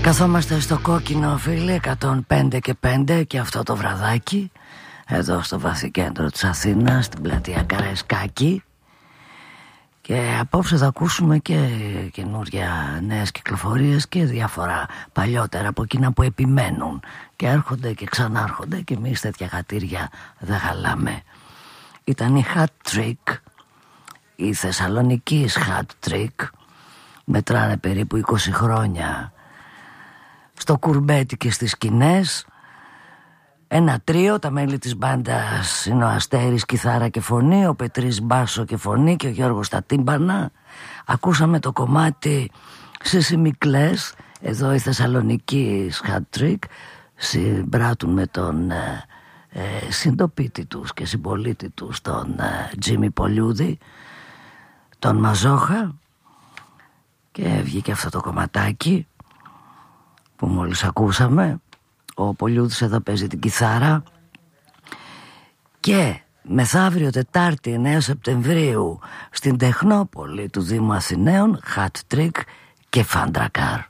Καθόμαστε στο κόκκινο, φίλοι, 105 και 5 και αυτό το βραδάκι εδώ στο βαθύ κέντρο της Αθήνας, στην πλατεία Καραϊσκάκη. Και απόψε θα ακούσουμε και καινούργια νέες κυκλοφορίες και διάφορα παλιότερα από εκείνα που επιμένουν και έρχονται και ξανάρχονται, και εμείς τέτοια χατήρια δεν χαλάμε. Ήταν η Hat Trick, η Θεσσαλονικής Hat Trick. Μετράνε περίπου 20 χρόνια στο κουρμπέτι και στις σκηνές. Ένα τρίο, τα μέλη της μπάντας είναι ο Αστέρης κιθάρα και φωνή, ο Πετρής μπάσο και φωνή και ο Γιώργος στα τύμπανα. Ακούσαμε το κομμάτι Σισιμικλές. Εδώ η Θεσσαλονική Hat Trick συμπράττουν με τον συντοπίτη τους και συμπολίτη τους, τον Τζίμι Πολιούδη, τον Μαζόχα, και βγήκε αυτό το κομματάκι που μόλις ακούσαμε. Ο Πολιούδης εδώ παίζει την κιθάρα. Και μεθαύριο Τετάρτη 9 Σεπτεμβρίου στην Τεχνόπολη του Δήμου Αθηναίων, Hat Trick και Φαντρακάρ.